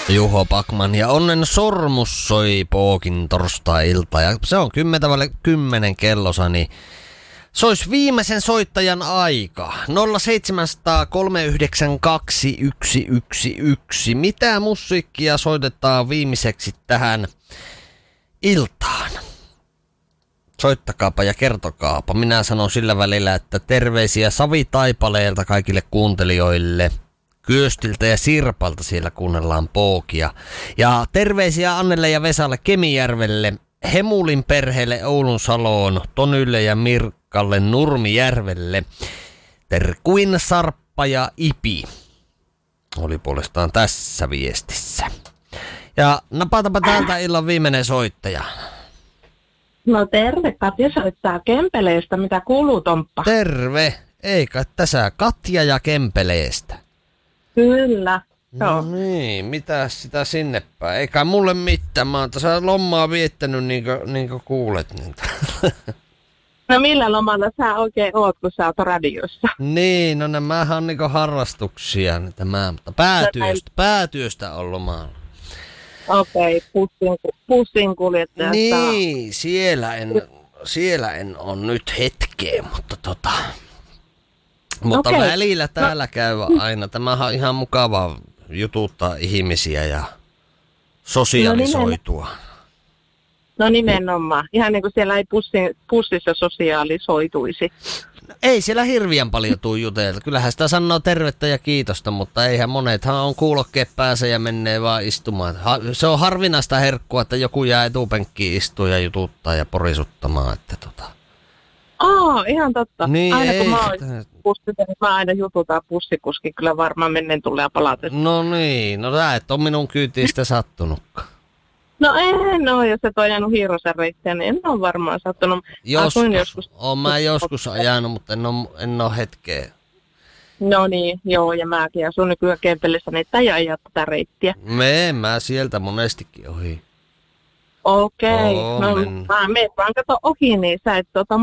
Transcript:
Juho Backman ja Onnen sormus soi Pookin torstai-ilta. Ja se on 10 kellosa, niin se olisi viimeisen soittajan aika. 0700 392 111. Mitä musiikkia soitetaan viimeiseksi tähän iltaan? Soittakaapa ja kertokaapa. Minä sanon sillä välillä, että terveisiä Savi Taipaleelta kaikille kuuntelijoille. Kyöstiltä ja Sirpalta siellä kuunnellaan Pookia. Ja terveisiä Annelle ja Vesalle Kemijärvelle, Hemulin perheelle Oulun Saloon, Tonylle ja Mirkalle Nurmijärvelle. Terkuin Sarppa ja Ipi oli puolestaan tässä viestissä. Ja napatapa täältä illan viimeinen soittaja. No terve, Katja soittaa Kempeleestä. Mitä kuuluu, Tomppa? Terve. Eikä tässä Katja ja Kempeleestä. Kyllä. No niin, mitä sitä sinne päin? Eikä mulle mitään, mä oon tässä lomaa viettänyt niin kuin kuulet. No millä lomalla sä oikein oot, kun sä oot radiossa? Niin, no nämähän on niinku harrastuksia, mutta päätyöstä on lomalla. Okei, pussin kuljettaja. Niin, siellä en on nyt hetkeä, mutta välillä täällä käy aina. Tämähän on ihan mukava jututtaa ihmisiä ja sosiaalisoitua. No nimenomaan. Ihan niin kuin siellä ei pussissa sosiaalisoituisi. Ei siellä hirveän paljon tuu jutelta. Kyllähän sitä sanoo tervettä ja kiitosta, mutta eihän monethan on kuulokkeet päässä ja menee vaan istumaan. Se on harvinaista herkkua, että joku jää etupenkkiin istua ja jututtaa ja porisuttamaan. Ihan totta. Niin, aina kun mä oon pussissa, niin mä aina jututaan pussikuskin. Kyllä varmaan menneen tulee palautetta. No niin, no sä et ole minun kyytiistä sattunutkaan. No en ole, jos et ole ajanut Hiirosen reittiä, niin en ole varmaan sattunut. Joskus. Oon mä joskus ajanut, mutta en ole hetkeä. No niin, joo, ja mäkin asun nykyään Kempelissä, niin ei ajaa tätä reittiä. Mä sieltä monestikin ohi. Okei, no mä meet vaan kato ohi, niin sä et